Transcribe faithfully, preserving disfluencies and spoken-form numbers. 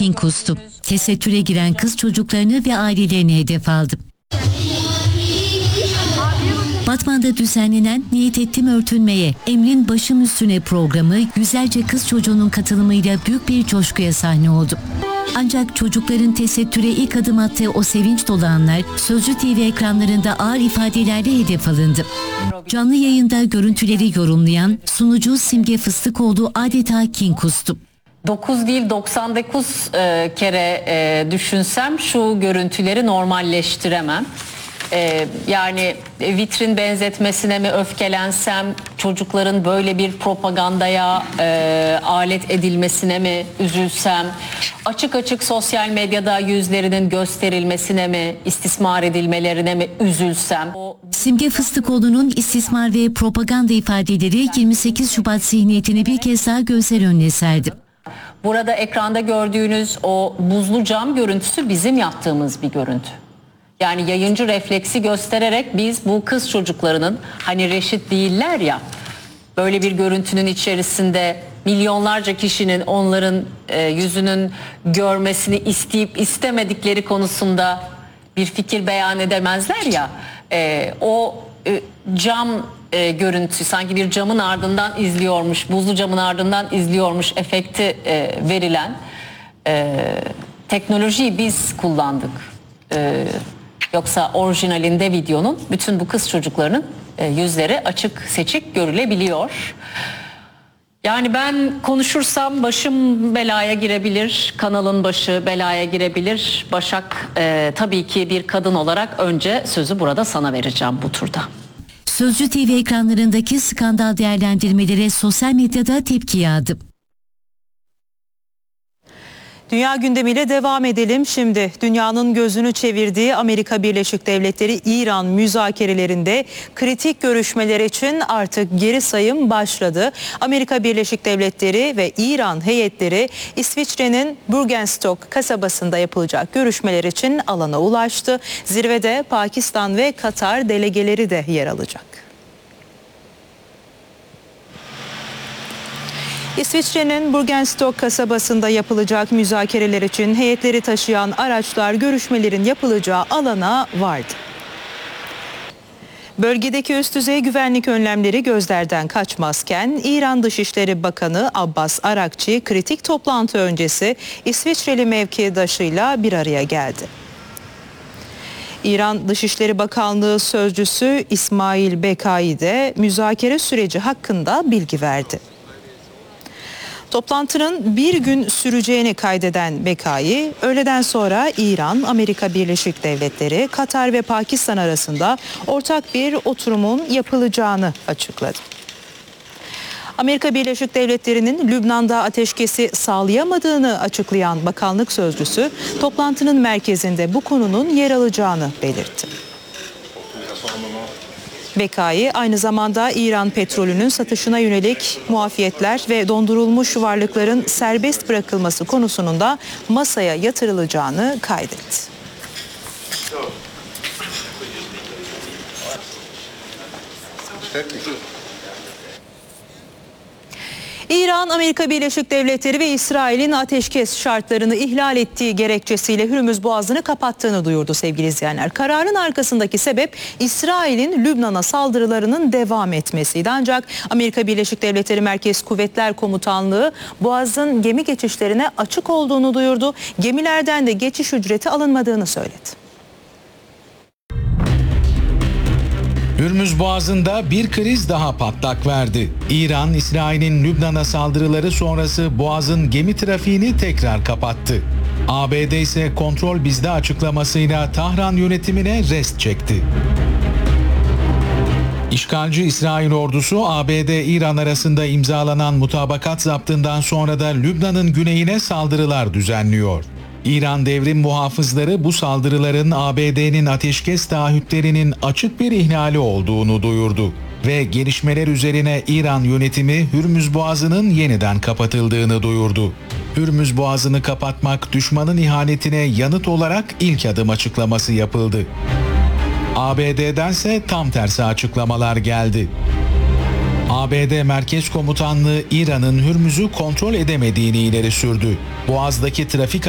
King kustu. Tesettüre giren kız çocuklarını ve ailelerini hedef aldı. Batman'da düzenlenen Niyet Ettim Örtünmeye, Emrin Başım Üstüne programı yüzlerce kız çocuğunun katılımıyla büyük bir coşkuya sahne oldu. Ancak çocukların tesettüre ilk adım attığı o sevinç dolu anlar Sözcü T V ekranlarında ağır ifadelerle hedef alındı. Canlı yayında görüntüleri yorumlayan sunucu Simge Fıstıkoğlu adeta kin kustu. dokuz değil doksan dokuz e, kere e, düşünsem şu görüntüleri normalleştiremem. E, yani vitrin benzetmesine mi öfkelensem, çocukların böyle bir propagandaya e, alet edilmesine mi üzülsem, açık açık sosyal medyada yüzlerinin gösterilmesine mi, istismar edilmelerine mi üzülsem. O... Simge Fıstıkoğlu'nun istismar ve propaganda ifadeleri yirmi sekiz Şubat zihniyetini bir kez daha gözler önüne serdi. Burada ekranda gördüğünüz o buzlu cam görüntüsü bizim yaptığımız bir görüntü. Yani yayıncı refleksi göstererek biz bu kız çocuklarının, hani reşit değiller ya, böyle bir görüntünün içerisinde milyonlarca kişinin onların e, yüzünün görmesini isteyip istemedikleri konusunda bir fikir beyan edemezler ya, e, o e, cam e, görüntü sanki bir camın ardından izliyormuş, buzlu camın ardından izliyormuş efekti e, verilen e, teknolojiyi biz kullandık. E, Yoksa orijinalinde videonun bütün bu kız çocuklarının e, yüzleri açık seçik görülebiliyor. Yani ben konuşursam başım belaya girebilir, kanalın başı belaya girebilir. Başak, e, tabii ki bir kadın olarak önce sözü burada sana vereceğim bu turda. Sözcü T V ekranlarındaki skandal değerlendirmelere sosyal medyada tepki yağdı. Dünya gündemiyle devam edelim. Şimdi dünyanın gözünü çevirdiği Amerika Birleşik Devletleri İran müzakerelerinde kritik görüşmeler için artık geri sayım başladı. Amerika Birleşik Devletleri ve İran heyetleri İsviçre'nin Burgenstock kasabasında yapılacak görüşmeler için alana ulaştı. Zirvede Pakistan ve Katar delegeleri de yer alacak. İsviçre'nin Burgenstock kasabasında yapılacak müzakereler için heyetleri taşıyan araçlar görüşmelerin yapılacağı alana vardı. Bölgedeki üst düzey güvenlik önlemleri gözlerden kaçmazken İran Dışişleri Bakanı Abbas Arakçi kritik toplantı öncesi İsviçreli mevkidaşıyla bir araya geldi. İran Dışişleri Bakanlığı Sözcüsü İsmail Bekai de müzakere süreci hakkında bilgi verdi. Toplantının bir gün süreceğini kaydeden Bekai, öğleden sonra İran, Amerika Birleşik Devletleri, Katar ve Pakistan arasında ortak bir oturumun yapılacağını açıkladı. Amerika Birleşik Devletleri'nin Lübnan'da ateşkesi sağlayamadığını açıklayan bakanlık sözcüsü, toplantının merkezinde bu konunun yer alacağını belirtti. Bekai aynı zamanda İran petrolünün satışına yönelik muafiyetler ve dondurulmuş varlıkların serbest bırakılması konusunun da masaya yatırılacağını kaydetti. İran, Amerika Birleşik Devletleri ve İsrail'in ateşkes şartlarını ihlal ettiği gerekçesiyle Hürmüz Boğazı'nı kapattığını duyurdu sevgili izleyenler. Kararın arkasındaki sebep İsrail'in Lübnan'a saldırılarının devam etmesiydi. Ancak Amerika Birleşik Devletleri Merkez Kuvvetler Komutanlığı Boğaz'ın gemi geçişlerine açık olduğunu duyurdu. Gemilerden de geçiş ücreti alınmadığını söyledi. Hürmüz Boğazı'nda bir kriz daha patlak verdi. İran, İsrail'in Lübnan'a saldırıları sonrası Boğaz'ın gemi trafiğini tekrar kapattı. A B D ise kontrol bizde açıklamasıyla Tahran yönetimine rest çekti. İşgalci İsrail ordusu A B D-İran arasında imzalanan mutabakat zaptından sonra da Lübnan'ın güneyine saldırılar düzenliyor. İran devrim muhafızları bu saldırıların A B D'nin ateşkes taahhütlerinin açık bir ihlali olduğunu duyurdu ve gelişmeler üzerine İran yönetimi Hürmüz Boğazı'nın yeniden kapatıldığını duyurdu. Hürmüz Boğazı'nı kapatmak düşmanın ihanetine yanıt olarak ilk adım açıklaması yapıldı. A B D'dense tam tersi açıklamalar geldi. A B D Merkez Komutanlığı İran'ın Hürmüz'ü kontrol edemediğini ileri sürdü. Boğaz'daki trafik